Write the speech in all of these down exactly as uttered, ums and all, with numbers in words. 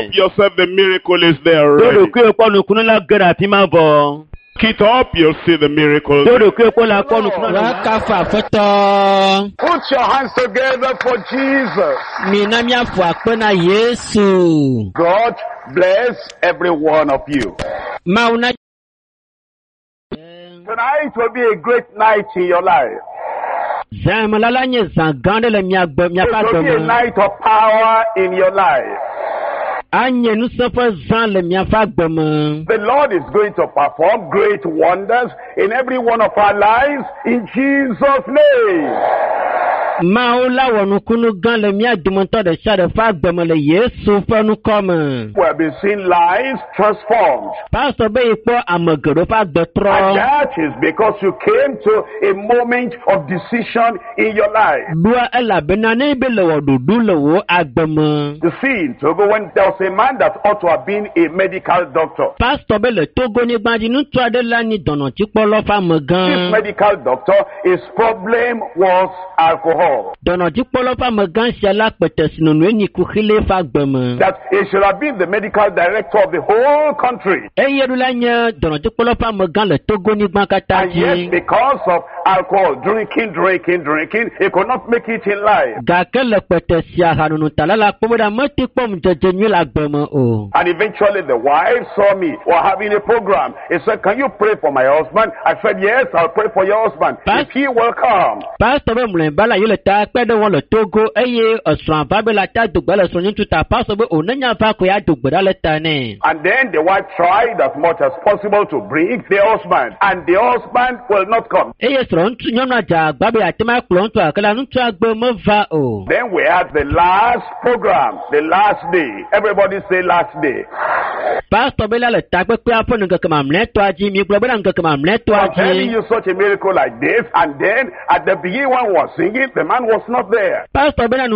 up yourself, the miracle is there already. Pick it up, you'll see the miracle. Put your hands together for Jesus. God bless every one of you. Tonight will be a great night in your life. It will be a night of power in your life. The Lord is going to perform great wonders in every one of our lives in Jesus' name. We have been seeing lives transformed. And that is because you came to a moment of decision in your life. You see, in Togo, when there was a man that ought to have been a medical doctor. This medical doctor, his problem was alcohol. That he should have been the medical director of the whole country. And yet, because of alcohol, drinking, drinking, drinking, he could not make it in life. And eventually the wife saw me or having a program. He said, "Can you pray for my husband?" I said, "Yes, I'll pray for your husband. If he will come." And then the wife tried as much as possible to bring the husband, and the husband will not come. Then we had the last program, the last day. Everybody say last day. I'm telling you such a miracle like this, and then at the beginning one was singing, the man was not there. And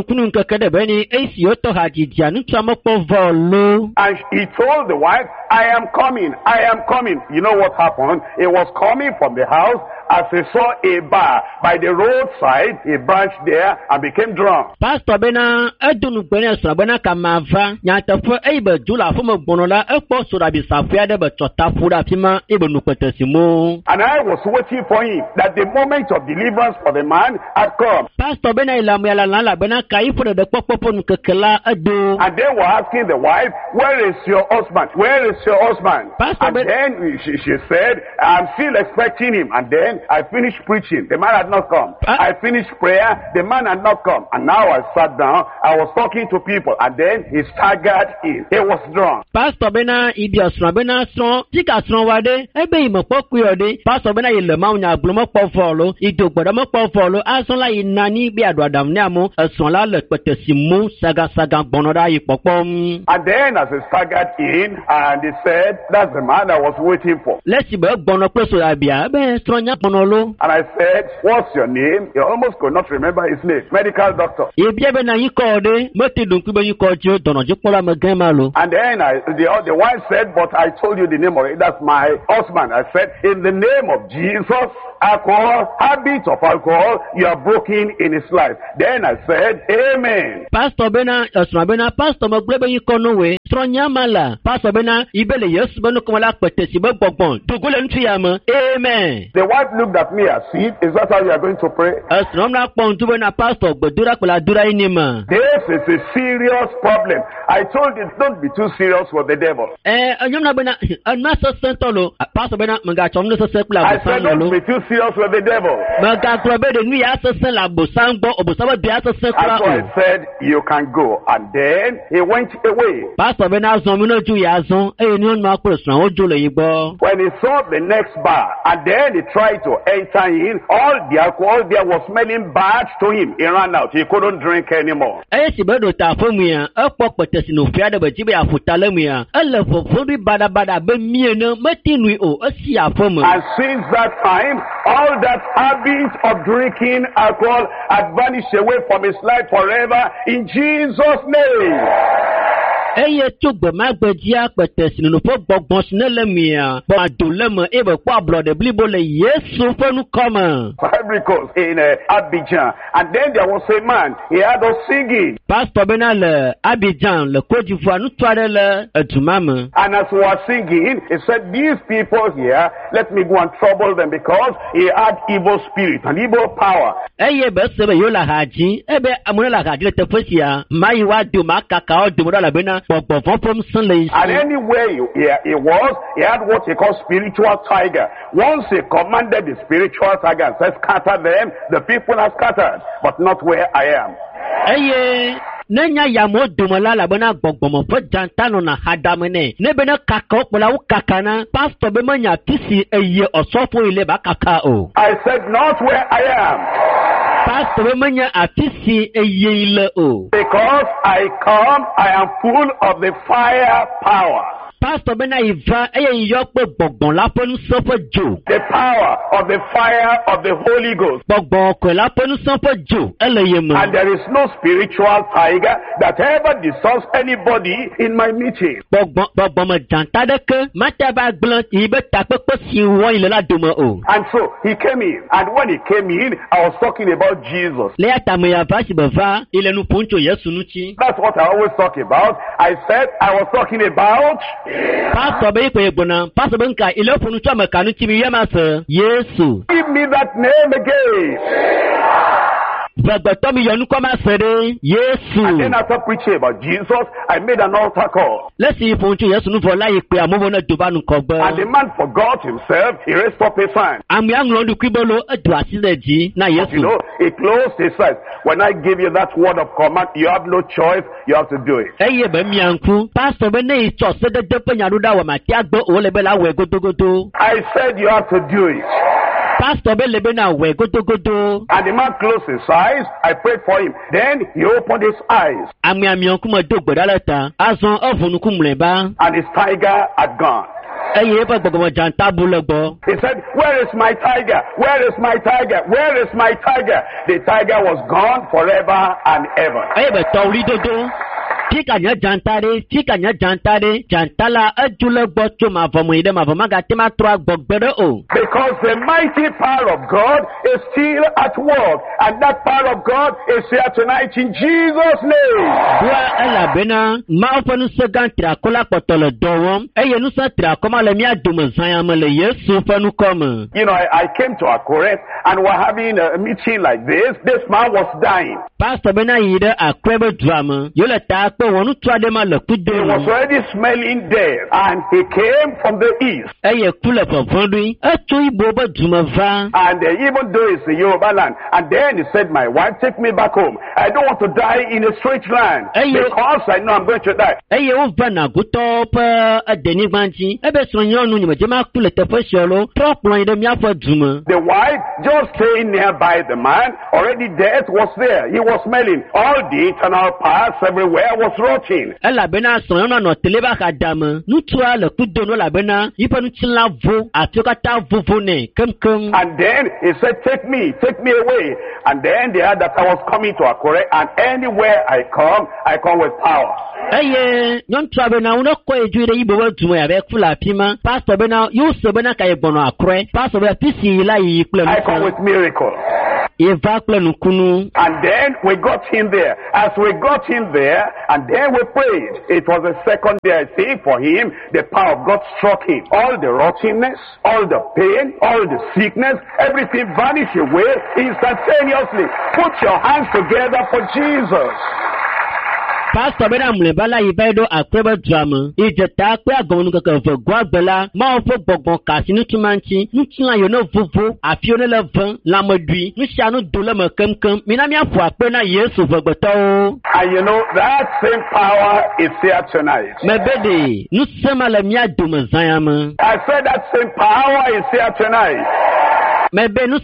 he told the wife, "I am coming, I am coming." You know what happened? He was coming from the house as he saw a bar by the roadside. He branched there and became drunk. And I was waiting for him, that the moment of deliverance for the man had come. And they were asking the wife, "Where is your husband? Where is your husband?" And then she, she said, "I'm still expecting him." And then I finished preaching. The man had not come. I finished prayer. The man had not come. And now I sat down. I was talking to people. And then he staggered in. He was drunk. Pastor Bena, Ibiasra Bena, Tika Stronwade, Ebe Mopokuode, Pastor Bena, Ilemaunia, Blumoko follow, Ido Bodamoko follow, Asola in Nani, Biadwadam Namo, a Sola, Petesimu, Saga Saga Bonoda, Ipopom. And then as he staggered in, and he said, "That's the man I was waiting for." Let's see, Bonoposo Abia, Stronya Bonolo. And I said, "What's your name?" He almost could not remember his name. Medical doctor. And then I, the, the wife said, "But I told you the name of it. That's my husband." I said, "In the name of Jesus, alcohol, habit of alcohol, you are broken in his life." Then I said, "Amen." Pastor Bena, Bena, Pastor Moglebe, you can know way. Stronyamala, Pastor Bena, Ibele, yes, Benukamala, Petesiba Bobon, to go and Fiamma. Amen. The wife looked at me as if, "Is that how you are going to pray?" As Romna Pontubena Pastor, but Durakula Dura Inima. This is a serious problem. I told you, don't be too serious with the devil. Eh, I'm not a master Santolo, Pastor Bena, Magachom, I said, don't be too serious with the devil. And so I said, "You can go." And then he went away. Pastor Bena, when he saw the next bar, and then he tried to enter in, all the alcohol there was smelling bad to him. He ran out. He couldn't drink anymore. And since that time, all that habit of drinking alcohol had vanished away from his life forever in Jesus' name. Eye tugbe magbedia kpete sinu fo gbogbon sinele mia. Bo adoleme ebe kwa blood blibo le Yesu fonu koma. Because in uh, Abidjan, and then there was a man, he had us singing. Pastor Benal Abidjan, le Côte d'Ivoire, nous trois le Tumam. And as we were singing, he said, these people here, let me go and trouble them because he had evil spirit and evil power. Eye besebe yo la haji, ebe amuna la haji le tefosia, mai wa do makaka o do la bena, bobo from sunlay. And anywhere he, he, he was, he had what he called spiritual tiger. Once he commanded the spiritual tiger and said, scatter them, the people are scattered, but not where I am. Eye Nenya yamo dumala la bena gbogbomo fo jantano na hadamene. Ne bena kaka okpola u kakana. Pastor be manya tisi eye osofo ile ba kaka o. I said not where I am. Pastor be manya atisi eye ile o. Because I come, I am full of the fire power. Pastor Bena Iva, eye yokpe bogbon la ponu sofo jo. The power of the fire of the Holy Ghost. Bogbon ko la ponu sofo jo. Eleyemo. And there is no spiritual tiger that ever disturbs anybody in my meeting. Bogbon bogbon ma jantade ke mata ba gbon ibe tapepe si won ile la domo o. And so he came in, and when he came in, I was talking about Jesus. Le atame ya va si beva ile nu poncho Yesu nuchi. That's what I always talk about. I said I was talking about Pastor be ko egbona, pastor benka ile funu to makanu ti mi yema se Yesu. Give me that name again. And then after preaching about Jesus, I made an altar call. Let's see if Yesu nu for like pe amobo dubanu kobe. And the man forgot himself. He raised up his hand. Am yang lo du kwibolo edu asileji na Yesu. You know, he closed his eyes. When I give you that word of command, you have no choice. You have to do it. Eye be mianku, pastor be nei cho se de de penyaruda wa matiagbo o lebela we godogodo. I said you have to do it. Pastor be lebena we godogodo. And the man closed his eyes. I prayed for him. Then he opened his eyes. Ami ami okuma dogbo dalata. Azon ofunuku mleba. And his tiger had gone. He said, where is my tiger? Where is my tiger? Where is my tiger? The tiger was gone forever and ever. Tika nya jantare, tika nya jantare, jantala ajule bocho mavomuide mavomaga tema trois bogbere o. Because the mighty power of God is still at work, and that power of God is here tonight in Jesus' name. Dua ela bena, maofanu segan trakola potolo dowom, eye nusa trakoma le mia dumazaya mele Yesu fanu koma. You know, I, I came to Akure and we're having a meeting like this. This man was dying. Pastor bena yide akwebe drama, yole ta. He was already smelling death, and he came from the east. And uh, even though it's a Yoruba land, and then he said, my wife, take me back home. I don't want to die in a strange land because I know I'm going to die. The wife just staying nearby the man, already death was there. He was smelling all the eternal parts everywhere was rotting. And then he said, take me, take me away. And then they heard that I was coming to Akure, and anywhere I come, I come with power. I come with miracles. And then we got in there. As we got in there, and then we prayed. It was the second day, I think, for him. The power of God struck him. All the rottenness, all the pain, all the sickness, everything vanished away instantaneously. Put your hands together for Jesus. Pastor Bena Mlebala Ibedo Akweba drama. Ijeta kwe agonu kaka for Guabella, Maofo Bogbon Casino Tumanchi, Nutina Yono Vuvu, Afione Levan, Lamadui, Nushano Dulama Kumkum, Minamia Fuapena Yesu Vogoto. And you know, that same power is here tonight. Mebede, Nusema Lemia Dumazayama. I said that same power is here tonight. You know,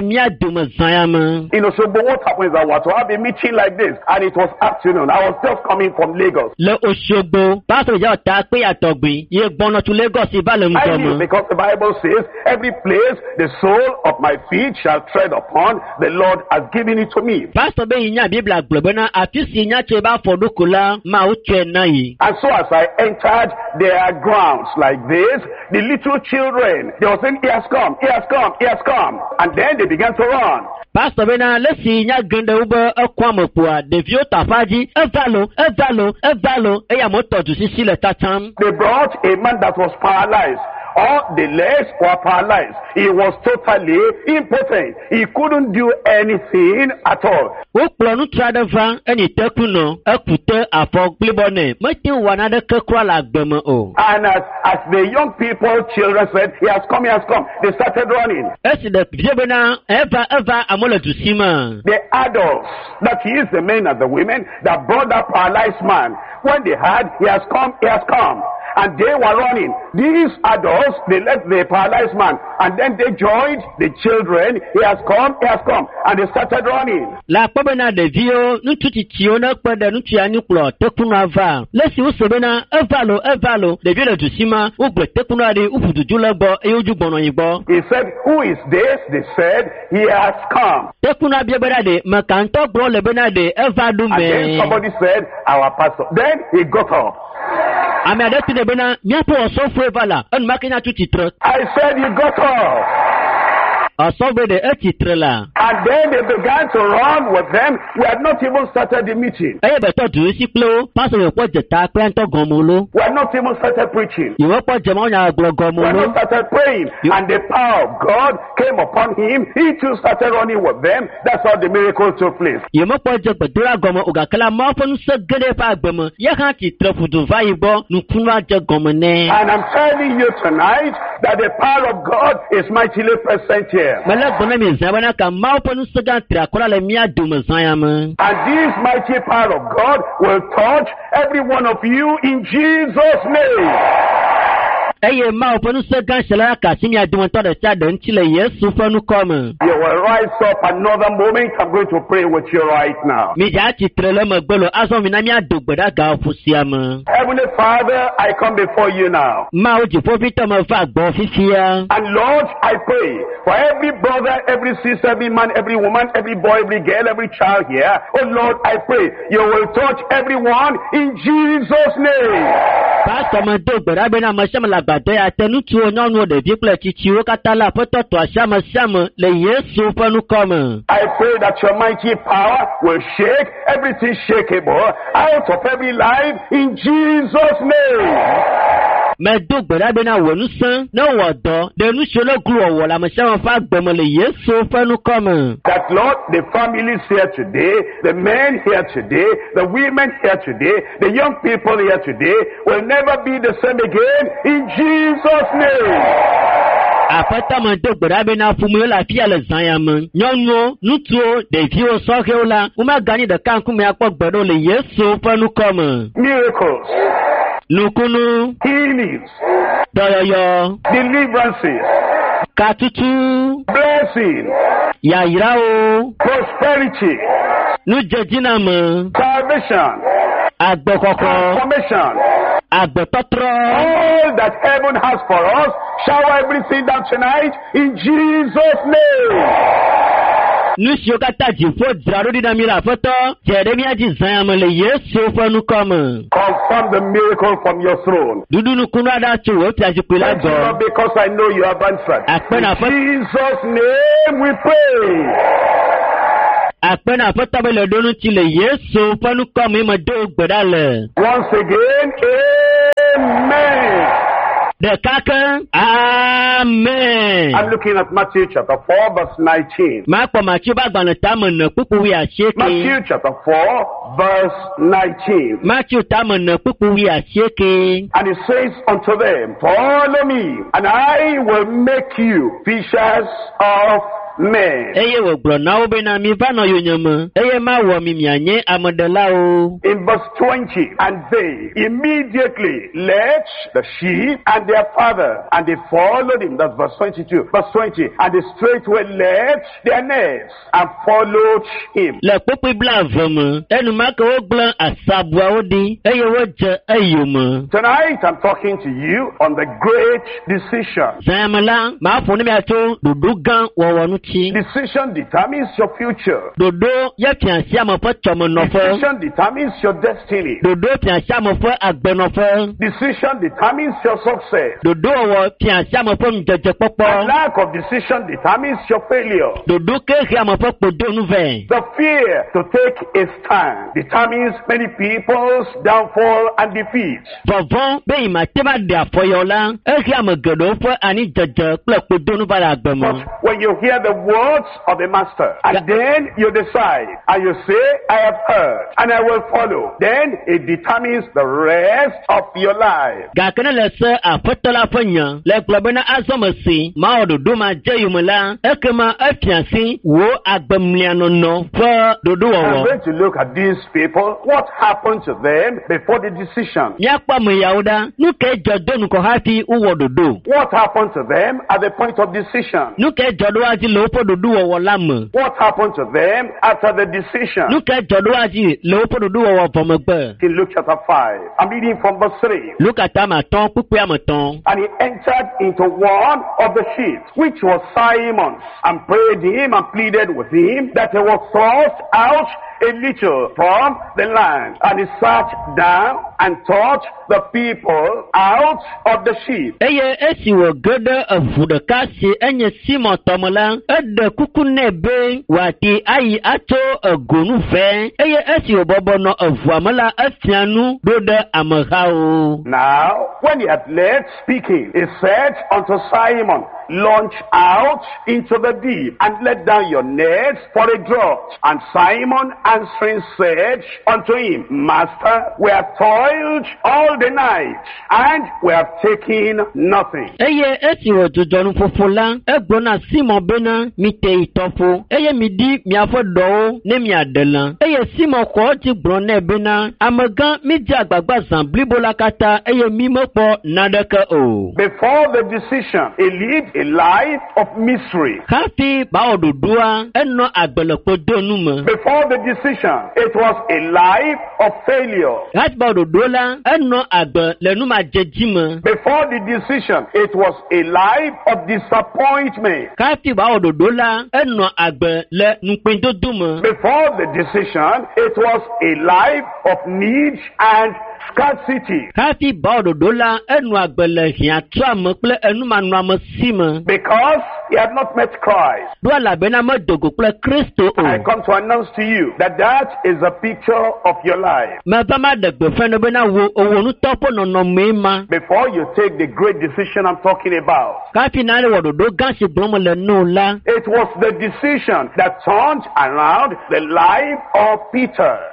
so but what happened is I was to have a meeting like this, and it was afternoon. I was just coming from Lagos. Le Oshogbo, pastor ya ta pe atogbi, ye gbono tu Lagos ibale I knew, because the Bible says, every place the sole of my feet shall tread upon, the Lord has given it to me. Pastor be nya Biblia globena afisi nya cheba fodukula ma uche na yi. And so as I entered their grounds like this, the little children, they were saying, he has come, he has come, he has come. And then they began to run. Pastor Bena, let's see, nya gende ube akwamopua, devio tafaji, evalo, evalo, evalo, eya moto to sisi le tatam. They brought a man that was paralyzed. All the legs were paralyzed. He was totally impotent. He couldn't do anything at all. And as, as the young people, children said, he has come, he has come, they started running. The adults, that is the men and the women, that brought that paralyzed man, when they had, he has come, he has come. And they were running. These adults, they left the paralyzed man. And then they joined the children. He has come, he has come. And they started running. La pabena de vio, nututi tiona kwenda nutiani klo tekuna va. Lesi usebena evalo evalo de vio de sima ugbe tekuna de ufudujula bo eyoju bono yibo. He said, who is this? They said, he has come. Tekuna biebera de makanto bro lebena de evadu me. And then somebody said, our pastor. Then he got up. I said you got off. And then they began to run with them. We had not even started the meeting. We had not even started preaching. We had not started praying. And the power of God came upon him. He too started running with them. That's how the miracle took place. And I'm telling you tonight that the power of God is mightily present here. And this mighty power of God will touch every one of you in Jesus' name. You will rise up another moment. I'm going to pray with you right now. Heavenly Father, I come before you now. And Lord, I pray for every brother, every sister, every man, every woman, every boy, every girl, every child here. Oh Lord, I pray you will touch everyone in Jesus' name. I pray that your mighty power will shake everything shakeable out of every life in Jesus' name. That Lord, the families here today, the men here today, the women here today, the young people here today will never be the same again in Jesus' name. Miracles, Nukunu, healings, Doyoyo, deliverances, Katutu, blessing, Yairao, prosperity, Nujajinam, salvation, Agbokoko, transformation. All that heaven has for us, shower everything down tonight in Jesus' name. Confirm the miracle from your throne. Not because I know you have answered. In Jesus' name we pray. Once again, amen. The kaka, amen. I'm looking at Matthew chapter four, verse nineteen. Matthew chapter four, verse nineteen. And it says unto them, follow me, and I will make you fishers of men. Eye wo gbro na wo be na mi va no yonyama. Eye ma wo mi mianye amodela o. In verse twenty, and they immediately left the sheep and their father, and they followed him. That's verse twenty-two. Verse twenty, and they straightway left their nets and followed him. Le popi bla vama. Enu ma ko wo gblan asabua odi. Eye wo je ayuma. Tonight I'm talking to you on the great decision. Zamala ma fo ni mi ato dudu gan wo wonu chi. Decision determines your future. Dodo ye piansi amofo chomo nofo. Decision determines your destiny. Dodo piansi amofo agbenofo. Decision determines your success. Dodo wo piansi amofo mjeje popo. And lack of decision determines your failure. Dodo ke ri amofo podo nuve. The fear to take a stand determines many people's downfall and defeat. Vovon be imatema de afoyola. E ri amogedo fo ani jeje ple podo nu bala agbemo. But when you hear the words of the master, and then you decide, and you say, I have heard, and I will follow, then it determines the rest of your life. Gakana lese afotola fonya. Le globena azomasi. Ma ododo ma jeyumela. Ekema efiansi wo agbemliano no. For dodo wo. I'm going to look at these people. What happened to them before the decision? Nyakpa mu yauda. Nuke jodo nuko hati uwo dodo. What happened to them at the point of decision? Nuke jodo aji lopo dodo wo lamu. What happened to them after the decision? Nuke jodo aji lopo dodo wo vomegbe. In Luke chapter five, I'm reading from verse three. Luke atamaton pupu amaton. And he entered into one of the ships, which was Simon, and prayed him and pleaded with him that he was thrust out a little from the land. And he sat down and taught the people out of the ship. Eye esi wo gede avude kasi enye Simon tomola ede kuku nebe wati ayi ato agonu fe. Eye esi wo bobo no avuamala afianu dode amahao. Now, when he had left speaking, he said unto Simon, launch out into the deep and let down your nets for a draught. And Simon answering said unto him, Master, we have toiled all the night and we have taken nothing. Eye esi wo jojonu fofola egbona Simon bena mite itofo. Eye midi miafo do ne miadela. Eye Simon ko ti gbron ne bena amagan midi agbagba zamblibola kata eye mimopo nadeke o. Before the decision, he lived a life of misery. Kafi ba ododua eno agbelepo donuma. Before the decision, it was a life of failure. Kafi ba ododola eno agbe lenuma jejima. Before the decision, it was a life of disappointment. Kafi ba ododola eno agbe le nupendoduma. Before the decision, it was a life of need and scarcity. Kafi ba ododola eno agbe le hiatra mokle enu manuama sima. Because he had not met Christ. I come to announce to you that that is a picture of your life. Before you take the great decision I'm talking about, it was the decision that turned around the life of Peter.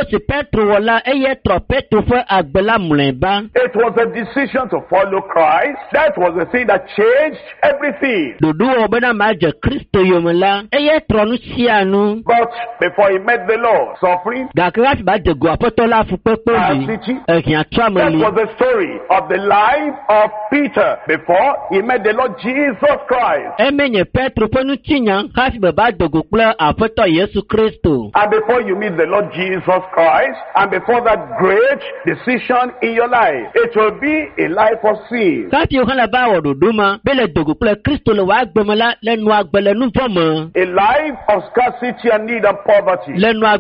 It was a decision to follow Christ. That was the thing that changed everything. But before he met the Lord, suffering, adversity, that was the story of the life of Peter before he met the Lord Jesus Christ. And before you meet the Lord Jesus Christ, and before that great decision in your life, it will be a life of sin. A life of scarcity and need and poverty. And a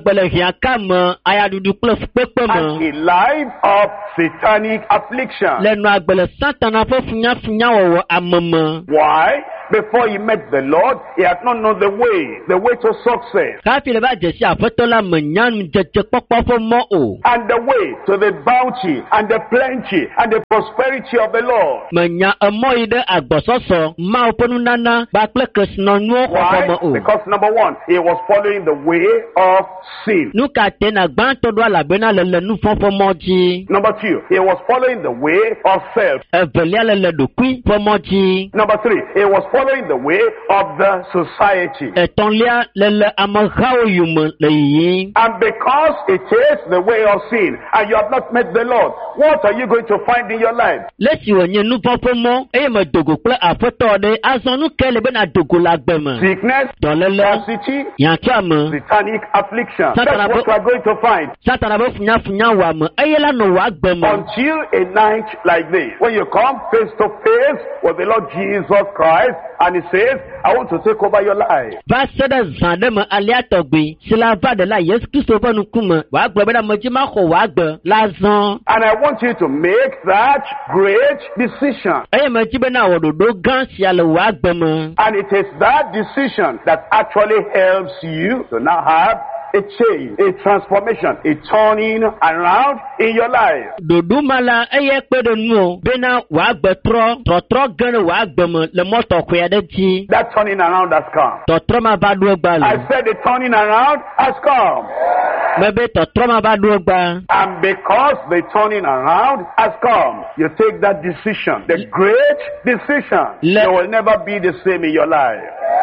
life of satanic affliction. Why? Before he met the Lord, he had not known the way, the way to success. And the way to the bounty and the plenty and the prosperity of the Lord. Why? Because number one, he was following the way of sin. Number two, he was following the way of self. Number three, he was following the way of the society. Ẹ̀tọ́nlẹ́à lẹ́lẹ́ amọ̀háwò yùmọ̀ lẹ́yìn. And because it is the way of sin, and you have not met the Lord, what are you going to find in your life? Lẹ́sìn wọ̀nyẹn nu fọ́fọ́ mọ́, ẹ̀yẹ́ mọ̀ dògò pẹ́ àfọ́tọ́ ọ̀dẹ, azọ́nù kẹ́lẹ́ bẹ́ẹ̀ náà dògò la gbẹ̀mọ̀. Sickness, scarcity, yàtọ̀ àmọ́. satanic affliction. That's what we are going to find. Sátana bẹ́ fúnyáfúnyá wà mọ́, ẹ̀yẹ́ lánà wà gbẹ̀mọ̀. Until a night like this, when you come face to face with the Lord Jesus Christ, and He says, I want to take over your life. Va sẹ́dẹ̀ zàndẹ́mọ̀ alẹ́ àtọ̀gbìn, sílá vàdẹ́lá Yéṣu Kristo fẹ́nu kùmọ̀, wàá gbẹ̀ bẹ́ẹ̀ mọ̀jí má kọ̀ wàá gbẹ̀ lásán. And I want you to make that great decision. Ẹ̀yẹ́ mọ̀jí bẹ́ẹ̀ náà wọ̀dọ̀dọ̀ gán sí alẹ́ wàá gbẹ̀ mọ́. And it is that decision that actually helps you to now have a change, a transformation, a turning around in your life. Dodo mala eye pedo nu bena wa gbetro trotro gan wa gbemo le moto ko ya de ti. That turning around has come. Trotro ma ba do gba le. I said the turning around has come. Mebe trotro ma ba do gba. And because the turning around has come, you take that decision, the great decision. Le, you will never be the same in your life.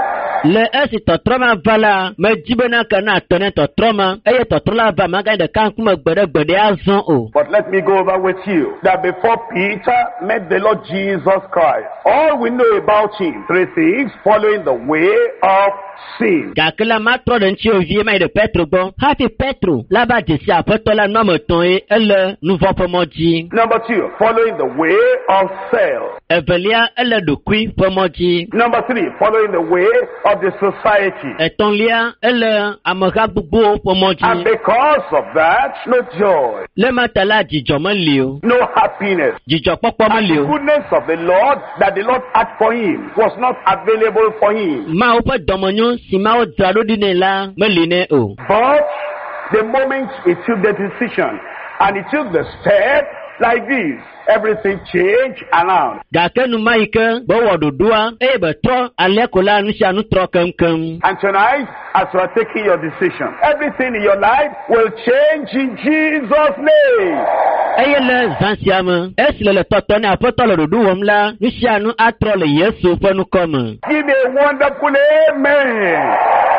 Le esi trotro ma vala me jibena kana tone trotro ma eye trotro la va ma ga de kan kuma gbede gbede azon o. But let me go over with you that before Peter met the Lord Jesus Christ, all we know about him, three things: following the way of sin. Gakela matro de nchi ovie mai de Petro bon. Hafi Petro la ba de si apostola no mo ton e ele nouveau pomoji. Number two, following the way of self. Evelia ele do kui pomoji. Number three, following the way of the society. Etonlia ele amoga bubu pomoji. And because of that, no joy. Le matala jijo mo leo. No happiness. Jijo popo mo leo. The goodness of the Lord that the Lord had for him was not available for him. Ma opa domonyo si ma o drado dine la me line o. But the moment he took the decision and he took the step like this, everything changed around. Gakenu maike bo wododua e be tro alekola nusia nu tro kamkam. And tonight, as you are taking your decision, everything in your life will change in Jesus' name. Eyele zansiama esile le toto na apotolo dodu womla nusia nu atro le Yesu fonu koma. Give me a wonderful amen.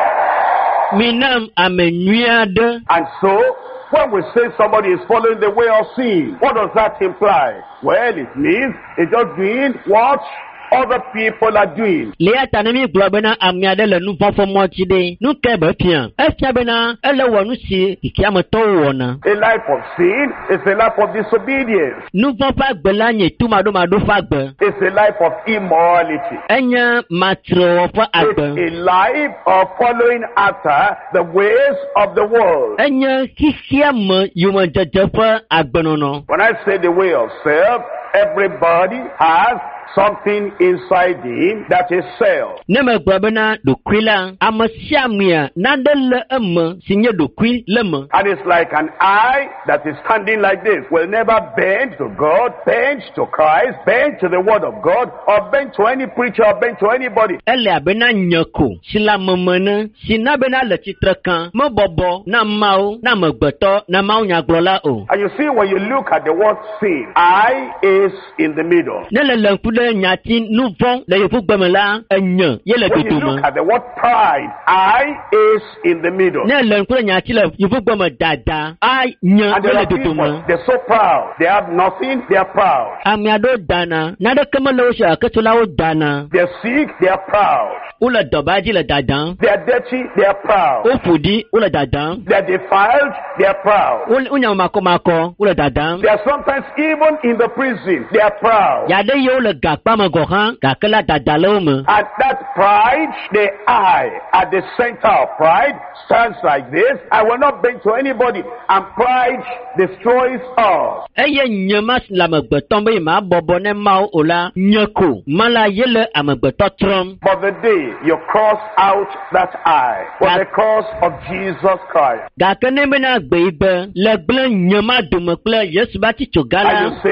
Minam amenuade. And so, when we say somebody is following the way of sin, what does that imply? Well, it means it's just doing what other people are doing. Lea tanemi globena amiade le nou fofo mochide. Nou kebe pian. Efiabena ele wonu si ikiamo to wona. A life of sin is a life of disobedience. Nou fofa gbelanye tumado mado fagbe. It's a life of immorality. Enya matro fa agbe. It's a life of following after the ways of the world. Enya kisiam yuma jejefa agbenono. When I say the way of self, everybody has something inside him that is self. Nema gbabena do kwila amasiamia nadele em sinye do kwi lema. And it's like an eye that is standing like this, will never bend to God, bend to Christ, bend to the word of God, or bend to any preacher, or bend to anybody. Ele abena nyako sila mamana sina bena le chitrekan mo bobo na mau na magbeto na mau nyaglola o. And you see, when you look at the word sin, I is in the middle. Nele lenkude nyati nouvon le yefu gbemela enyan yele When you tutuma. look at the word pride, I is in the middle. Nele lenkude nyati le yefu gbeme dada ai nyan And there yele are people, tutuma. they're so proud. They have nothing, they are proud. Amiado dana nade kemelo sha ketula o dana. They're sick, they are proud. Ula dobaji le dadan. They are dirty, they are proud. O fudi ula dadan. They are defiled, they are proud. Ul unya mako mako ula dadan. They are sometimes even in the prison, they are proud. Yade yo le gakpa ma gohan gakela dadalome. At that pride, the I at the center of pride stands like this. I will not bend to anybody, and pride destroys us. Eye nyemas la magbeton be ma bobo ne mau ola nyako mala yele amagbeto trom. But the day you cross out that I was the cross of Jesus Christ. Gakene mena gbeibe le gble nyema dume kple Yesu bati And chogala. you say, I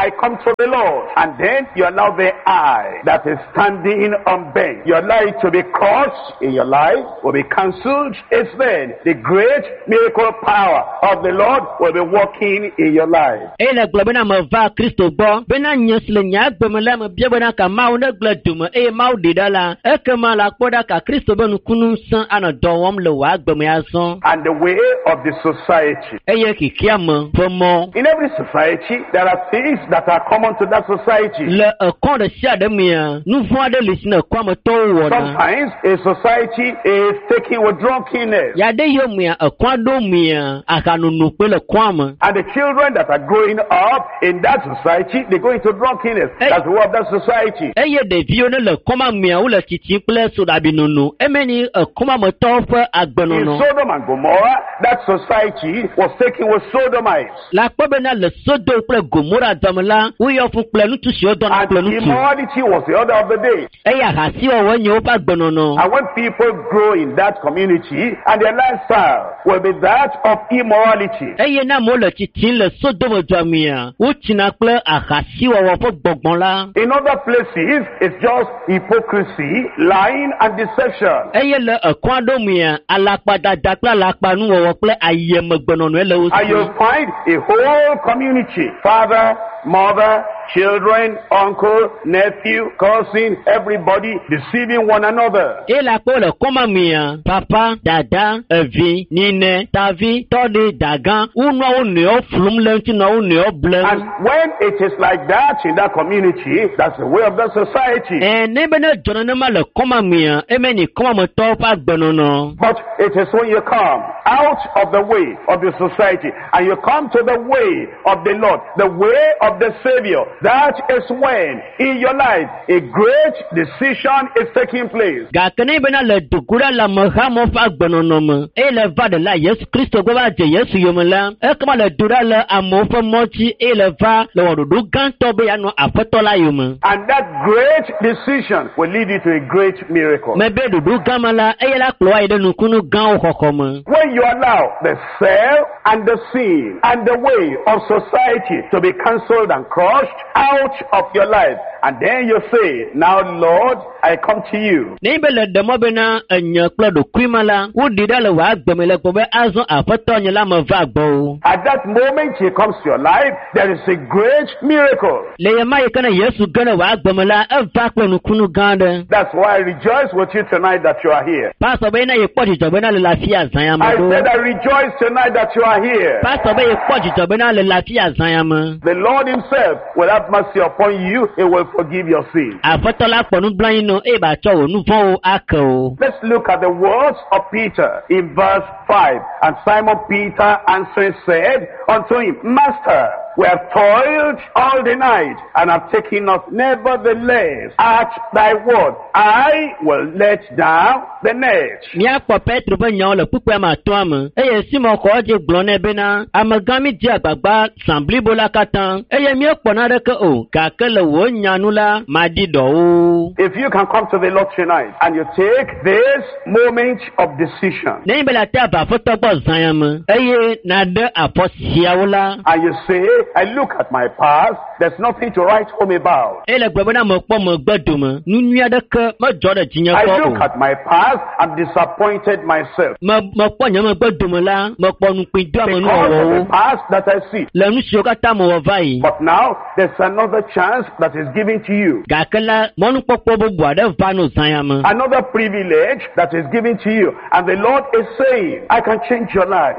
I come to the Lord. And then you allow the eye that is standing unbent, you allow it to be crushed in your life, will be cancelled. It's then the great miracle power of the Lord will be working in your life. Ele globena mava Kristo bo bena nyesle nya gbemele me biebena ka mawo ne gledum e mawo didala e kema la kpoda ka Kristo benu kunu san ana dowom le wa gbeme ason. And the way of the society. Eye kikiam fomo. In every society there are things that are common to that society. Le akon de sia de mia nu vo de lisina kwam to wo na. Sometimes a society is taking with drunkenness. Ya de yo mia akwan do mia akanu nu pe le kwam. And the children that are growing up in that society, they go into drunkenness. Hey. That's the way of that society. Eye de vio ne le koma mia wo le titi ple so da binunu. Emeni akoma mo to fa agbenono. In Sodom and Gomorrah, that society was taken with sodomites. La kpobena le Sodom ple Gomorrah damla wo yo fu ple nu tu si odon and ple nu tu. immorality was the order of the day. Eye hasi o wo nyo pa agbenono. And when people grow in that community and their lifestyle will be that of immorality. Eye na mo le titi le Sodom jamia wo tina ple ahasi wo wo fo gbogbon la. In other places it's just hypocrisy, lying and deception. Eye le akwan do mia alapada dakla lakpa nu wo ple ayem gbenono ele wo. And you'll find a whole community, father, mother, children, uncle, nephew, cousin, everybody deceiving one another. Ela ko le koma mia papa dada evi nine tavi todi dagan uno uni o flum lenti na uni o blem. And when it is like that in that community, that's the way of the society. Eh nebe ne jona ma le koma mia emeni koma mo to pa gbenono. But it is when you come out of the way of the society and you come to the way of the Lord, the way of the Savior, that is when in your life a great decision is taking place. Gakene bena le dugura la maha mo fa gbenono mo. E le va de la Yesu Kristo go ba je Yesu yomela. E kama le dura le amo fa mochi e le va le wodu ganto be ya no afetola yoma. And that great decision will lead you to a great miracle. Me be dudu gamala e la klo ide nu kunu gan kokoma. When you allow the self and the sin and the way of society to be cancelled and crushed out of your life, and then you say, now Lord, I come to you. Nebele demo bena enya klo do kwimala wo didale wa gbemele ko be azon afetonye la ma vagbo. At that moment he comes to your life, there is a great miracle. Le yema yekana Yesu gana wa gbemela e va klo nu kunu gande. That's why I rejoice with you tonight that you are here. Pastor be na ye podi to be na le lafia zanya ma. I said I rejoice tonight that you are here. Pastor be ye podi to be na le lafia zanya ma. The Lord himself will have mercy upon you. He will forgive your sin. Afetola ponu blan no e ba cho nu fo akọ. Let's look at the words of Peter in verse five. And Simon Peter answering said unto him, Master, we have toiled all the night and have taken us. Nevertheless, at thy word, I will let down the net. Mia po Petro be nyawo le pupa ma to am. Eye Simon ko je gbon na be na amagami di agbagba sambli bola katan. Eye mi po na de ko o ka ke le wo nyanu la ma di do o. If you can come to the Lord tonight and you take this moment of decision. Ne be la ta ba foto bo zanyam. Eye na de aposiawola. And you say, I look at my past, there's nothing to write home about. I look at my past, I'm disappointed myself. Because of the past that I see. But now, there's another chance that is given to you. Another privilege that is given to you. And the Lord is saying, I can change your life.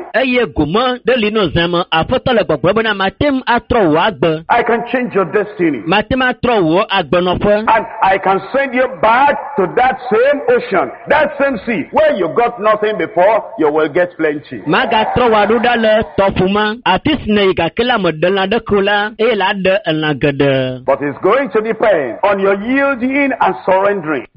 I can change your destiny. And I can send you back to that same ocean, that same sea, where you got nothing before, you will get plenty. But it's going to depend on your yielding and surrendering.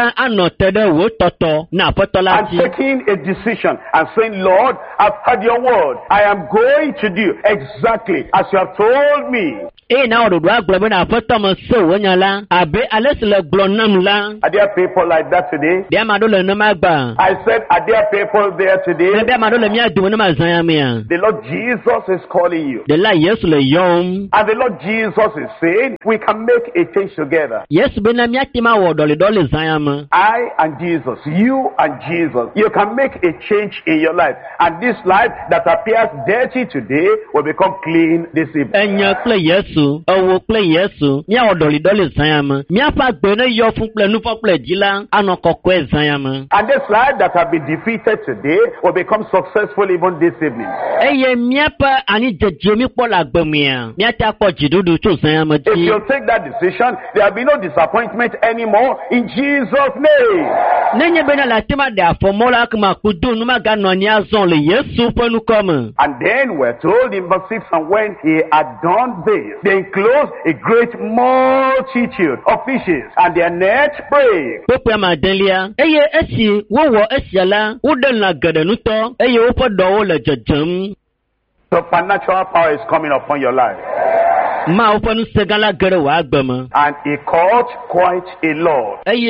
And taking a decision and saying, Lord, I've heard your word. I am going to do exactly as you have told me. Eh, now the drug blabber for Thomas so when you la, I be a little glonam la. Are there people like that today? Dear Madola no magba. I said, are there people there today? Dear Madola Mia doing my Zayamia. The Lord Jesus is calling you. The la yes le yom. And the Lord Jesus is saying, we can make a change together. Yes, Benamiatima or Dolly Dolly Zayama. I and Jesus, you and Jesus, you can make a change in your life. And this life that appears dirty today will become clean this evening. And you play yes. I will play yes, Mia dolly dolly Siam. Mia fat burner your foot play no for play Gila and no coquet Siam. And this life that have been defeated today will become successful even this evening. Eye miapa ani the Jimmy Polak Bumia. Miata Pojidu to Siam. If you take that decision, there will be no disappointment anymore in Jesus' name. Nanya Bena Latima there for Molak Makudu Numaganonia only yes super no common. And then we're told in verse six, and when he had done this, they enclosed a great multitude of fishes, and their net break. Popama Delia, Eye Essi, Wowo Esiala, Udela Gadanuto, Eye Opa Dola Jajum. Supernatural power is coming upon your life. And he caught quite a lot. This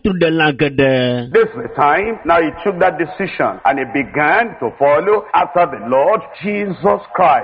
is the time. Now he took that decision and he began to follow after the Lord Jesus Christ.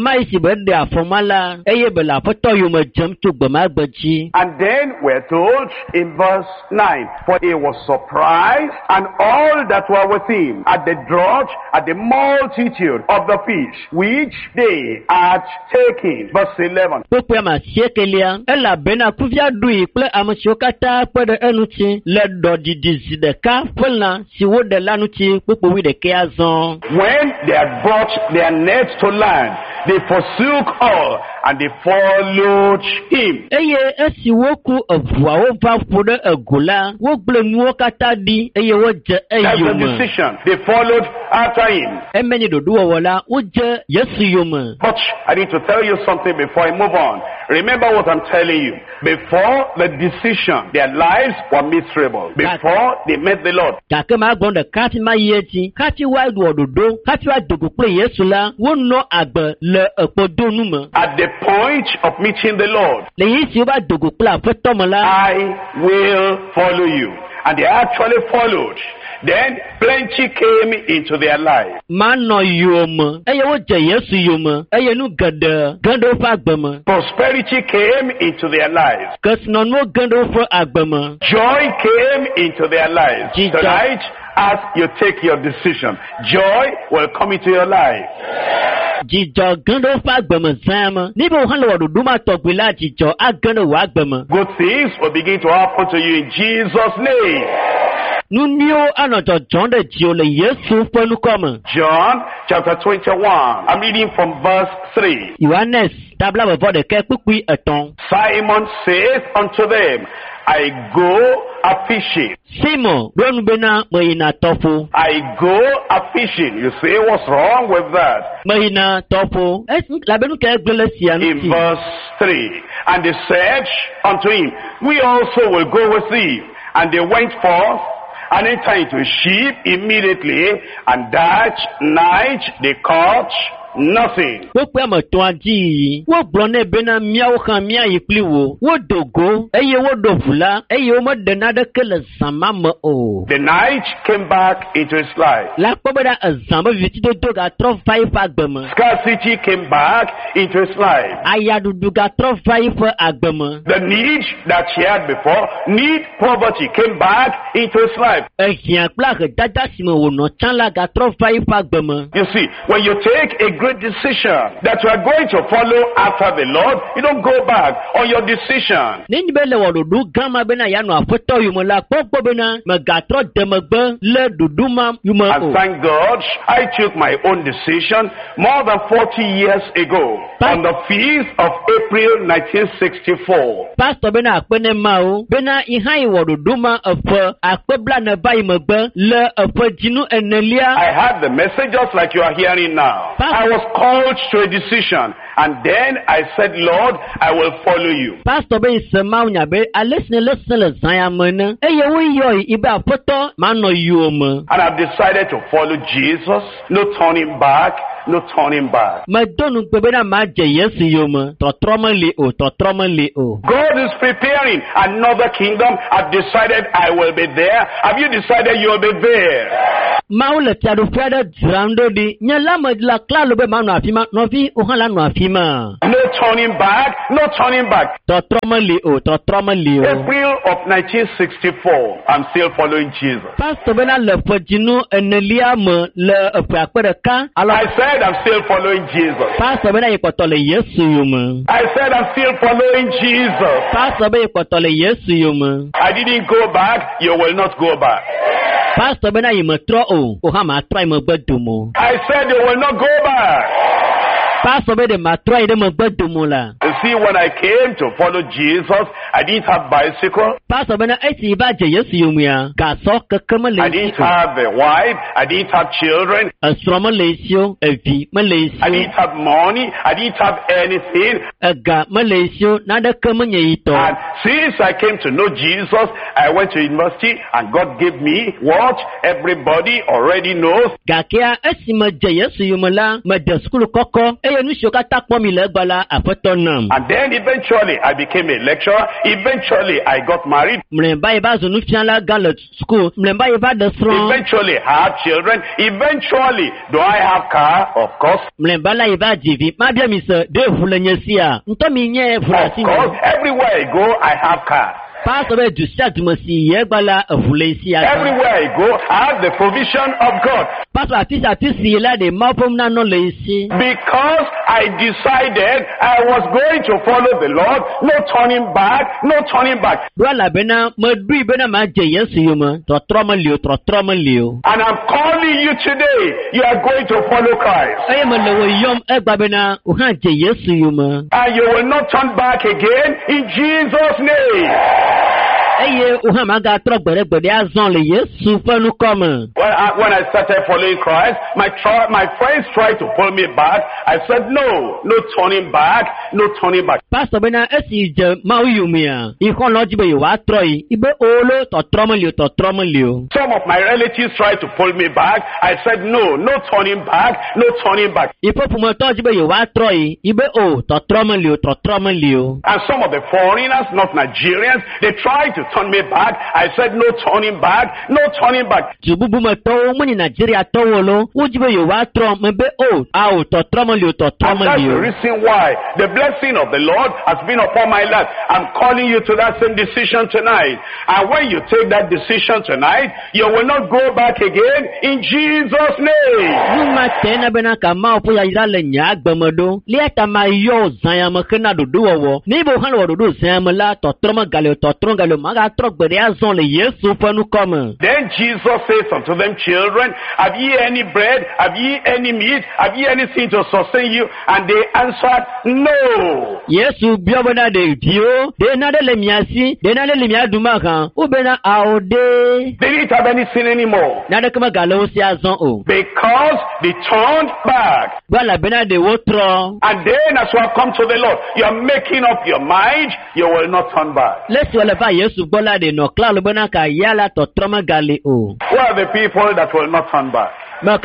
And then we're told in verse nine, for he was surprised and all that were with him at the draught, at the multitude of the fish which they had taken. Verse eleven. Popema siekelia ela bena kuvia dui ple amashokata pede enuchi le dodi dizideka fulna siwo de lanuchi popo wi de keazon. When they had brought their nets to land, they forsook all and they followed him. Eye esiwoku avua ova fode egola wo ble nuo kata di eye wo je eyoma. That's the decision. They followed after him. Emeni dodo wala wo je Yesu yoma. But I need to tell you something before I move on. Remember what I'm telling you. Before the decision, their lives were miserable. Before they met the Lord. Kakema bonda kati ma yeti, kati wa dodo, kati wa dogo ple Yesu la, wo no agbe le epodo numa. At the point of meeting the Lord, le yisi ba dogo ple afetomola. I will follow you. And they actually followed. Then plenty came into their life. Mano yoma, eye wo je Yesu yoma, eye nu gada, gado fa agbama. Prosperity came into their lives. Kasno no gado fa agbama. Joy came into their lives. Jesus. Tonight, as you take your decision, joy will come into your life. Jijo gando fa agbama sama. Nibo hanlo wadu duma togbila jijo agando wa agbama. Good things will begin to happen to you in Jesus' name. Nunio anoto John de Jiole Yesu fenu koma. John chapter twenty-one. I'm reading from verse three. Yohanes tabla before the kekukui eton. Simon says unto them, I go a fishing. Simon, don't be na mayina tofu. I go a fishing. You say, what's wrong with that? Mayina tofu. In verse three. And they said unto him, we also will go with thee. And they went forth and entered into a ship immediately, and that night they caught nothing. The night came back into his life. Scarcity came back into his life. The need that he had before, need poverty, came back into his life. You see, when you take a great decision that you are going to follow after the Lord, you don't go back on your decision. And thank God, I took my own decision more than forty years ago on the feast of April nineteen sixty-four. Pastor Bena Akpene Mao, Bena Ihai Waduduma of Akpebla Baimaba, Le of Jinu and Nelia. I had the message just like you are hearing now. I was called to a decision. And then I said, Lord, I will follow you. Pastor be sama unya be alesne lesele zayamene. Eye we yo ibe apoto mano yoma. And I've decided to follow Jesus. No turning back. No turning back. Ma donu gbebena ma je Yesu yoma. Totroma le o, totroma le o. God is preparing another kingdom. I've decided I will be there. Have you decided you'll be there? Maule tiadu feda drando di. Nyala ma la klalo be manu afima. Novi uhala no afima. No turning back. No turning back. Totroma le o, totroma le o. April of nineteen sixty-four. I'm still following Jesus. Pastor bena le fojinu enelia me le apakpere ka. I said I'm still following Jesus. Pastor bena yekotole Yesu yuma. I said I'm still following Jesus. Pastor bena yekotole Yesu yuma. I didn't go back. You will not go back. Pastor bena yimetro o. Ohama try me bedumo. I said you will not go back. Pastor bena ma try de me bedumo la. You see, when I came to follow Jesus, I didn't have bicycle. Pastor bena esi ba je Yesu yuma. Ga so kekeme le. I didn't have a wife. I didn't have children. Asro Malaysia, evi Malaysia. I didn't have money. I didn't have anything. Aga Malaysia nada kemenye ito. And since I came to know Jesus, I went to university and God gave me what everybody already knows. Gakia esi ma je Yesu yuma la ma de school koko. Eye nu shoka takpo mi le gbala afetonam. And then eventually I became a lecturer. Eventually I got married. Mlemba iba zonu fiala gala school. Mlemba iba de front. Eventually I had children. Eventually, do I have car? Of course. Mlemba la iba jivi. Ma bia mi se de fulenyesia. Nto mi nye fulasi. Of course, everywhere I go, I have car. Everywhere I go, I have the provision of God. Because I decided I was going to follow the Lord, no turning back, no turning back. And I'm calling you today, you are going to follow Christ. And you will not turn back again in Jesus' name. When I, when I started following Christ, my tr- my friends tried to pull me back. I said, no, no turning back, no turning back. Pastor Bena esije mauyumia. Ikholojibe yuwatroi. Ibe olo totromelio totromelio. Some of my relatives tried to pull me back. I said, no, no turning back, no turning back. Ipo pumotojibe yuwatroi. Ibe o totromelio totromelio. And some of the foreigners, not Nigerians, they tried to turn me back. I said, no turning back, no turning back. Jububu mato muni Nigeria towolo. Ujibe yuwatro mebe o au totromelio totromelio. That's the reason why the blessing of the Lord has been upon my life. I'm calling you to that same decision tonight. And when you take that decision tonight, you will not go back again in Jesus' name. Numa tena bena kama opo ya irale nyagbemedo. Lieta ma yo zayama kena dudu wo. Nibo hanu wo dudu zayama la totroma galio totroma galio maga trok bede azon le Yesu fanu come. Then Jesus says unto them, children, have ye any bread? Have ye any meat? Have ye anything to sustain you? And they answered, no. Yesu biobona de dio. De na de le miasi. De na de le miadumaka. Ubena aode. They didn't have anything anymore. Na de kama galo si azon o. Because they turned back. Wala bena de wotro. And then as you have come to the Lord, you are making up your mind, you will not turn back. Let's wala ba Yesu bola de no klalo bena ka yala totroma gali o. Who are the people that will not turn back? That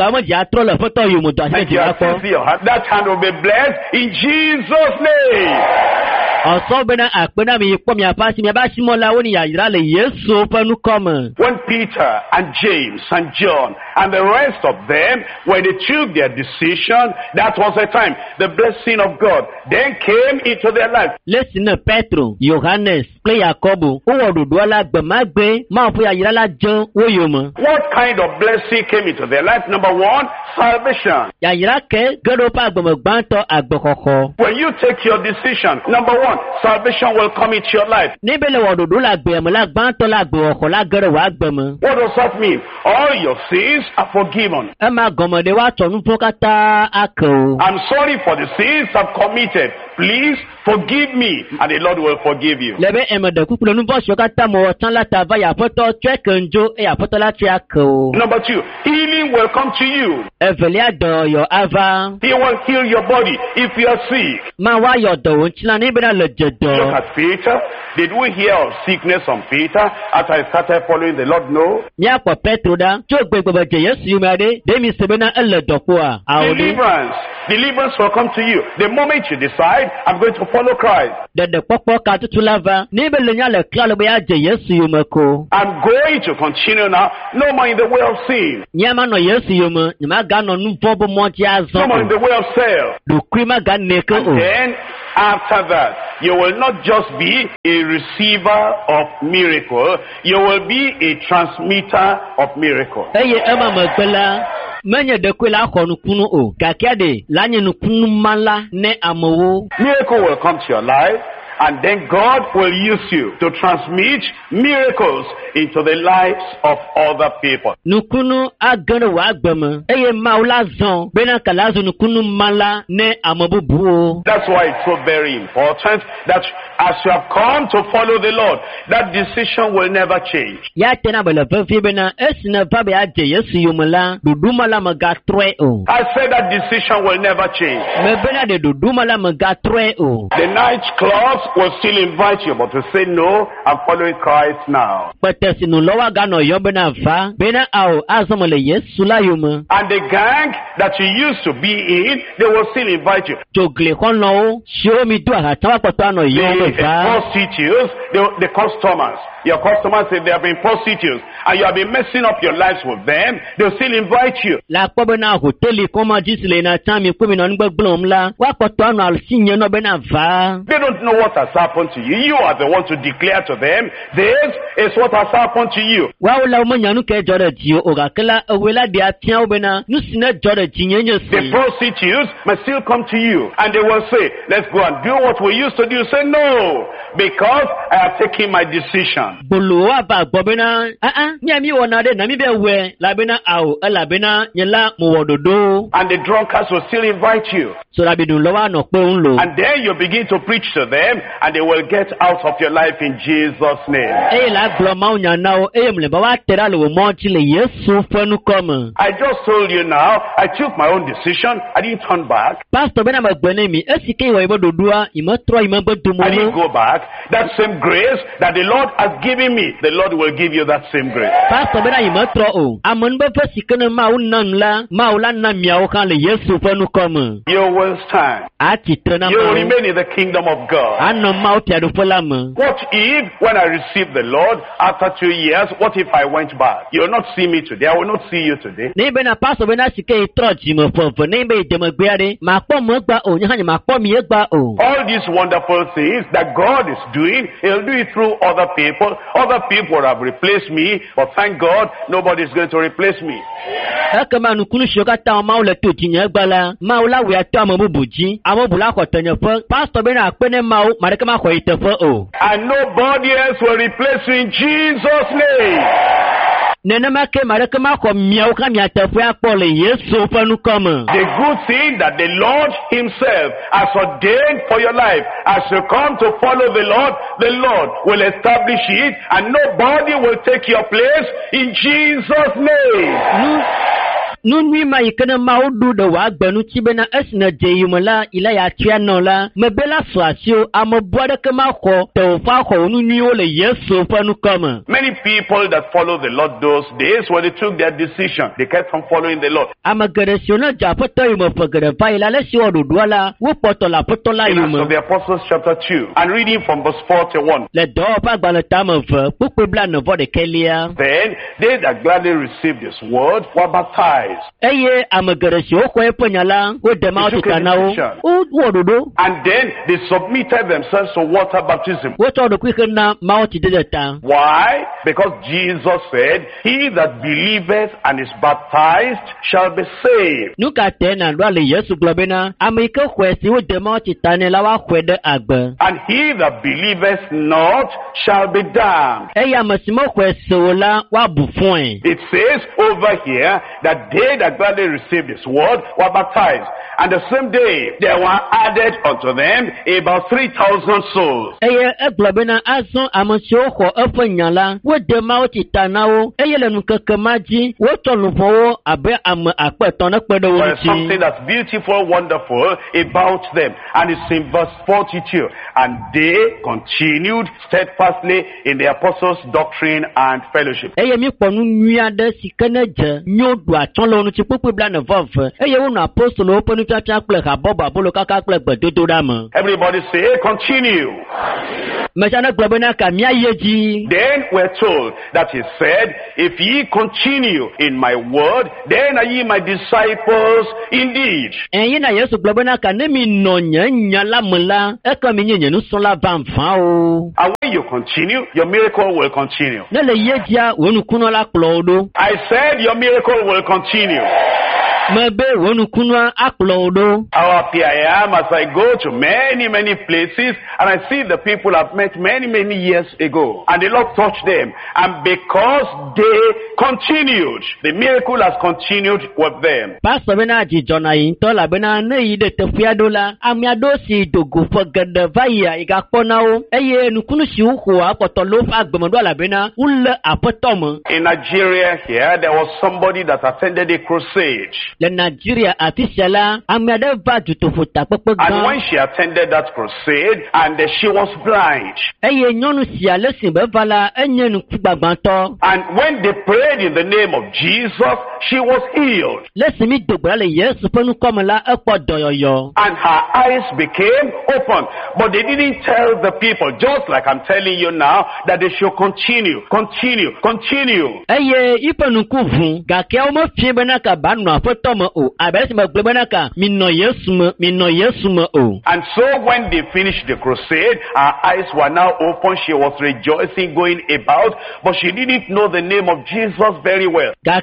hand will be blessed in Jesus' name. When Peter and James and John and the rest of them, when they took their decision, that was the time the blessing of God then came into their life. Listen, Petro, Johannes, play Jacobo. What kind of blessing came into their life? Number one, salvation. When you take your decision, number one, salvation will come into your life. What does that mean? All your sins are forgiven. I'm sorry for the sins I've committed. please forgive me, and the Lord will forgive you. Lebe emede kukule nubo shokata mo tala tava ya poto chekenjo e ya poto la triako. Number two, healing will come to you. Evelia do yo ava. He will heal your body if you are sick. Ma wa yo do unchila ni bena le jedo. Look at Peter. Did we hear of sickness on Peter after I started following the Lord? No. Nya kwa Petro da. Chogbe kwa je Yesu yumade. Demi sebena ele dokwa. Deliverance. Deliverance will come to you. The moment you decide, I'm going to follow Christ. De de popo ka tutulava. Ni be le nya le kla le be je Yesu yumako. I'm going to continue now. No more in the way of sin. Nya ma no Yesu yumu. Nyama ga no nu bobo mo ti azo. No more in the way of self. Do kwima ga neke o. And then after that, you will not just be a receiver of miracle, you will be a transmitter of miracle. Eye ema magbela menye de kwela khonu kunu o kakiade lanye nu kunu mala ne amowo. Miracle will come to your life, and then God will use you to transmit miracles into the lives of other people. Nukunu agana wa agbama. Eye maula zon bena kalazo nukunu mala ne amobubu. That's why it's so very important that as you have come to follow the Lord, that decision will never change. Ya tena bela fefi bena esina babe aje Yesu yumala dudumala magatrwe o. I said that decision will never change. Me bena de dudumala magatrwe o. The night clubs will still invite you, but to say no, I'm following Christ now. But no lower gano yobena va bena au azamale Yesu la yuma. And the gang that you used to be in, they will still invite you. Jogle kono show me do ha tawa potano The prostitutes, the, the customers, your customers, if they have been prostitutes, and you have been messing up your lives with them, they'll still invite you. La pobena hoteli koma jisle na tami kumi na ngbe blom la wa potano al sinye no bena va. They don't know what has happened to you. You are the one to declare to them, this is what has happened to you. Wa ula umanyanu ke jore dio ogakela owela dia tian obena nusine jore jinyenye si. The prostitutes may still come to you, and they will say, let's go and do what we used to do. Say no, because I have taken my decision. Buluwa ba bobena ah ah nyami wona de na mi be we labena au labena nyela muwododo. And the drunkards will still invite you. So that be do lowa no pe unlo. And then you begin to preach to them, and they will get out of your life in Jesus' name. Eh la gloma unya now eh mle ba wa tera lo mo ti le Yesu fenu come. I just told you now, I took my own decision. I didn't turn back. Pastor bena magbene mi esike wa ibo dodua imo tro imo bodumo. I didn't go back. That same grace that the Lord has given me, the Lord will give you that same grace. Pastor bena imo tro o. Amon be fasikene ma unan la, ma ulan na miao kan le Yesu fenu come. You will stand. You will remain in the kingdom of God. What if, when I received the Lord, after two years, what if I went back? You will not see me today. I will not see you today. All these wonderful things that God is doing, He'll do it through other people. Other people have replaced me, but thank God, nobody is going to replace me. And nobody else will replace you in Jesus' name. The good thing that the Lord Himself has ordained for your life, as you come to follow the Lord, the Lord will establish it, and nobody will take your place in Jesus' name. Nunwi ma yikana maudu de wa gbenu tibena esna jeyumala ila ya tiano la mebela swasio amobwada kama ko to fa ko nunwi ole Yesu fanu kama. Many people that follow the Lord those days, when they took their decision, they kept on following the Lord. Amagaresiona japoto yumo fagara baila lesi odudwala wo potola potola yumo. Of the Apostles chapter two, and reading from verse forty-one. Le do pa balatama fa pukubla no vode kelia. Then they that gladly received this word were baptized. Eye amagaresiyo kwe ponyala wo demauti kanao o wododo. And then they submitted themselves to water baptism. Wo todo kwikena mauti dedeta. Why? Because Jesus said, he that believeth and is baptized shall be saved. Nuka tena ndwale Yesu globena amike kwesi wo demauti tanela wa kwede agbe. And he that believeth not shall be damned. Eye amasimo kwesi wola wa bufuen. It says over here that they that gladly received his word were baptized. And the same day, there were added unto them about three thousand souls. Eye eglobena azon amonsio ho efanyala wo de mawo titanawo eye lenu kekemaji wo tolufowo abe am apeton na pedo wo There's something that's beautiful, wonderful about them. And it's in verse forty-two. And they continued steadfastly in the apostles' doctrine and fellowship. Eye mi ponu nuade sikeneje nyodu atonlo nu ti popo bla na vove eye wo na apostle oponu tata kple ha boba bolo kaka kple gbedodo dama. Everybody say, continue. Machana globena ka mia yeji. Then we're told that he said, if ye continue in my word, then are ye my disciples indeed. En yina Yesu globena ka ne mi no nya la mla e ka mi nyenye nu so la van fan o. And when you continue, your miracle will continue. Ne le yejia wonu kuno la klodo. I said your miracle will continue. Mebe wonu kunwa aklodo. How happy I am as I go to many, many places and I see the people I've met many, many years ago. And the Lord touched them. And because they continued, the miracle has continued with them. Pastor bena jijona intola bena ne ide tefiadola. Amiado si dogo fogede vaya igakpona o. Eye nukunu si uhu apotolo agbemodo la bena ule apotomo. In Nigeria here, there was somebody that attended a crusade. Le Nigeria officiala amede va jutofuta pepe gan. And when she attended that crusade, and uh, she was blind. Eye nyonu si alesin be vala enye nu gbagbanto. And when they prayed in the name of Jesus, she was healed. Lesimi dogba le Yesu penu komola epo doyoyo. And her eyes became open. But they didn't tell the people, just like I'm telling you now, that they should continue, continue, continue. Eye ipenu kuvun gake o mo fie bena ka banu afoto. And so when they finished the crusade, her eyes were now open. She was rejoicing, going about, but she didn't know the name of Jesus very well. And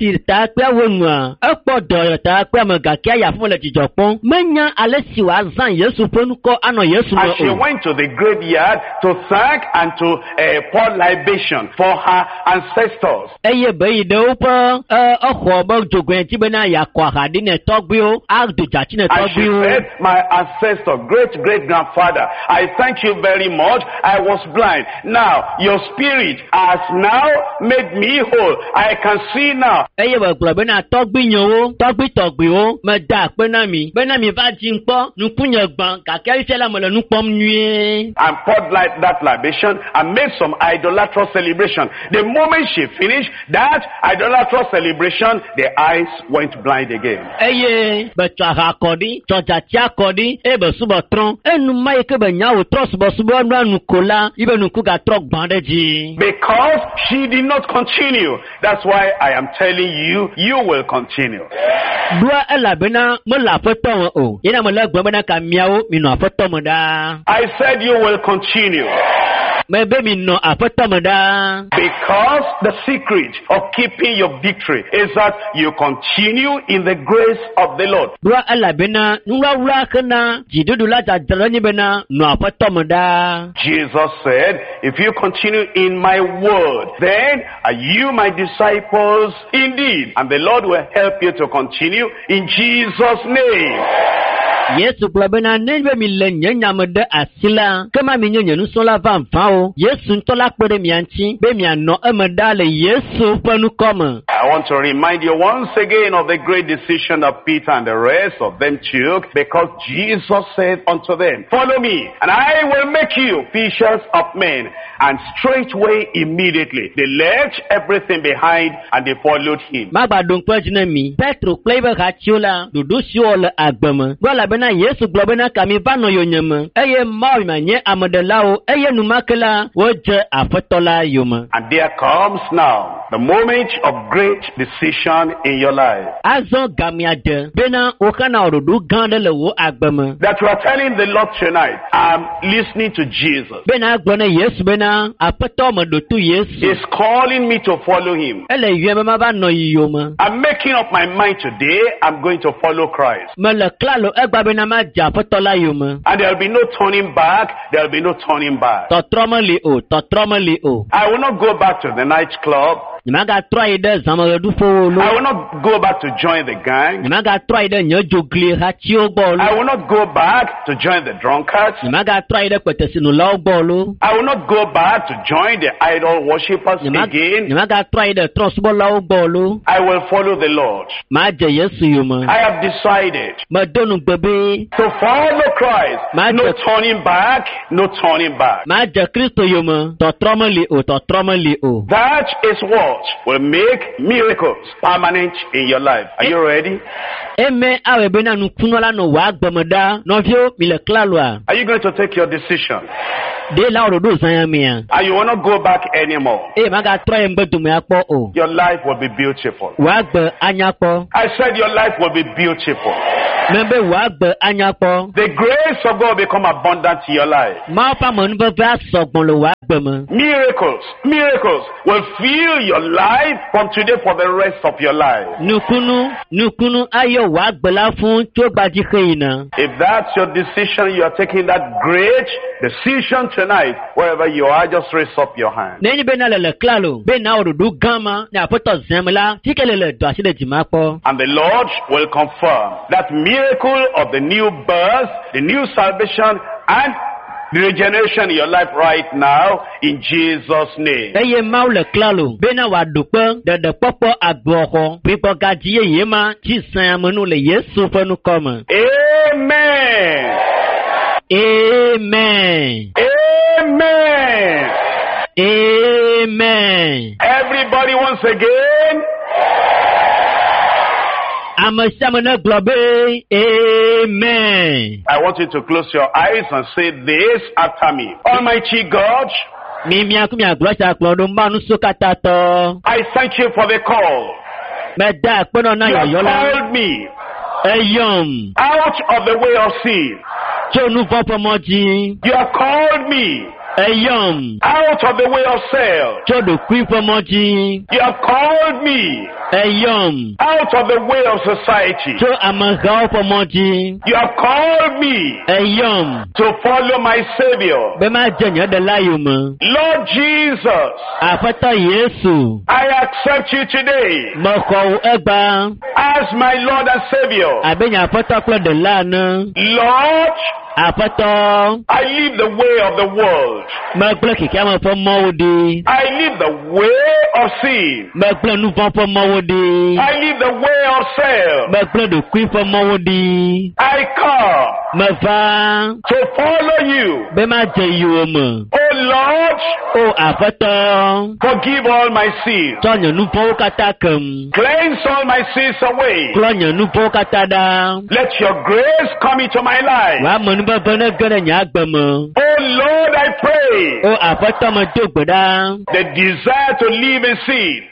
she went to the graveyard to thank and to uh, pour libation for her ancestors. And she said, my ancestor, great-great-grandfather, I thank you very much. I was blind. Now, your spirit has now made me whole. I can see now. And poured like that libation and made some idolatrous celebration. The moment she finished that idolatrous celebration, the eyes went blind again. Eye betwa akodi tojachi akodi ebe subotron enu maike benyawo trosbo subo anu kola ibe nuku ga trok bandeji. Because she did not continue. That's why I am telling you, you will continue. Dua elabena mo la foto o ina mo la gbon bena ka miawo mi no foto mo da. I said you will continue. Because the secret of keeping your victory is that you continue in the grace of the Lord. Jesus said, if you continue in my word, then are you my disciples indeed. And the Lord will help you to continue in Jesus' name. Yesu blabena nebe milenya nyamede asila kama minyenye nusola vanfao Yesu ntola kwere mianchi be miano emedale Yesu panu koma. I want to remind you once again of the great decision that Peter and the rest of them took, because Jesus said unto them, follow me and I will make you fishers of men. And straightway immediately they left everything behind and they followed him. Mabadon kwajinemi Petro klebe hachiola dudusiola agbama gwala bena Yesu globena kami vano yonyema eye mawi manye amodelao eye numakela woje afetola yoma. And there comes now the moment of great decision in your life. Azo gamiade bena okana orudu gandele wo agbama. That you are telling the Lord tonight, I'm listening to Jesus. Bena glone Yesu bena apetomo do tu Yesu. He's calling me to follow him. Ele yema ba no yoma. I'm making up my mind today, I'm going to follow Christ. Mele klalo egba bena ma ja afetola yoma. And there'll be no turning back, there'll be no turning back. Totromali o, totromali o. I will not go back to the nightclub. Nimaga try the zamara du folo. I will not go back to join the gang. Nimaga try the nyojogli hatio bolo. I will not go back to join the drunkards. Nimaga try the kwetesinu law bolo. I will not go back to join the idol worshippers again. Nimaga try the transbo law bolo. I will follow the Lord. Maja yesu yuma. I have decided Madonu bebe. to follow Christ. No turning back, no turning back. Maja Kristo yuma. Totromali o totromali o. That is what will make miracles permanent in your life. Are you ready? Eme awebena nukunola no wagbamada novio mile klalwa. Are you going to take your decision? De la odo zanyamia. And you will not go back anymore. E maga try mbedu me akpo o. Your life will be beautiful. Wagbe anyakpo. I said your life will be beautiful. Membe wagbe anyakpo. The grace of God will become abundant in your life. Ma pa mo nbe va sogbon lo wagbe mo. Miracles, miracles will fill your life from today for the rest of your life. Nukunu, nukunu ayo wagbe la fun to gbaji kheina. If that's your decision, you are taking that great decision tonight. Wherever you are, just raise up your hand. Neni be na le klalo, be na odu gama na poto zemla, tikelele do asile jimapo. And the Lord will confirm that miracle of the new birth, the new salvation, and the regeneration in your life right now in Jesus' name. Eye mau le klalo, be na wadupe de de popo agboko, pripo gaji yema ti san amanu le Yesu fenu koma. Amen. Amen. Amen. Amen. Everybody once again. Amashamana globe. Amen. I want you to close your eyes and say this after me. Almighty God, I thank you for the call. You have called me out of the way of sin. You have called me out of the way of self. You have called me out of the way of society. You have called me to follow my Savior. Lord Jesus, I accept you today as my Lord and Savior. Lord, I live the way of the world. I live the way of sin. I live the way of self. I come to follow you. Oh Lord, forgive all my sins. Cleanse all my sins away. Let your grace come into my life. Oh Lord, I pray the desire to live in sin,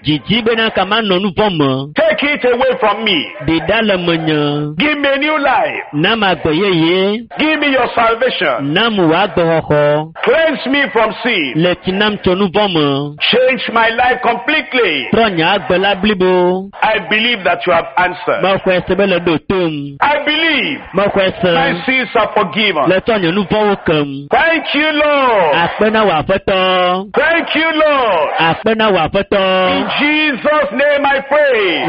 take it away from me. Give me a new life. Give me your salvation. Cleanse me from sin. Change my life completely. I believe that you have answered. I believe my sins are forgiven. Thank you, Lord. Thank you, Lord. In Jesus' name I pray.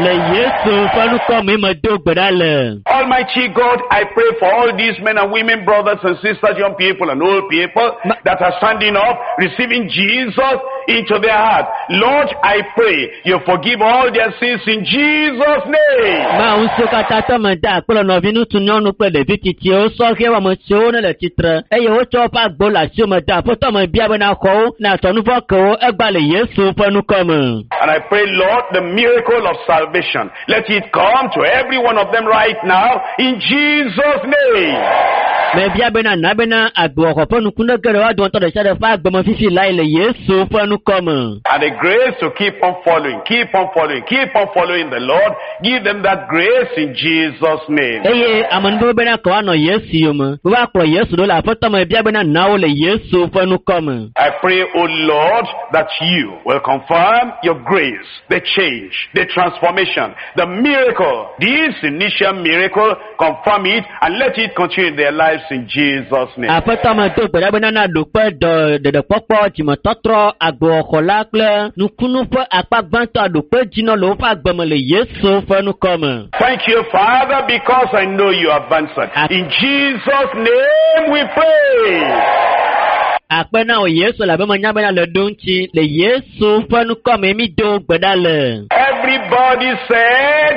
Almighty God, I pray for all these men and women, brothers and sisters, young people and old people that are standing up, receiving Jesus into their heart. Lord, I pray you forgive all their sins in Jesus' name. And I pray, Lord, the miracle of salvation, let it come to every one of them right now in Jesus' name. And the grace to keep on following, keep on following, keep on following the Lord. Give them that grace in Jesus' name. I pray, O Lord, that you will confirm your grace, the change, the transformation, the miracle, this initial miracle, confirm it and let it continue in their lives lives in Jesus' name. Apeta ma do gbeda bena na do pe do de de popo ti mo totro agbo okola kle nukunu fe apagbanto ado pe jina lo fa gbemo le Yesu fe nu come. Thank you, Father, because I know you have answered. In Jesus' name we pray. Apena o Yesu la be mo nya bena le donchi le Yesu fe nu come mi do gbeda le. Everybody said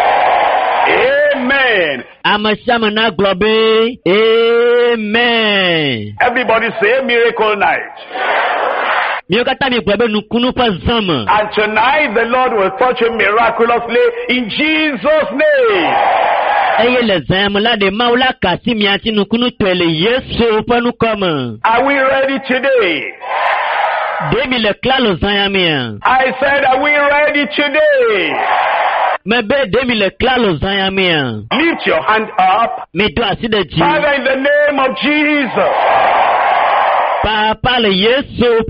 amen. Amashama na globe. Amen. Everybody say miracle night. And tonight the Lord will touch you miraculously in Jesus' name. Are we ready today? I said, are we ready today? Lift your hand up. Father, in the name of Jesus.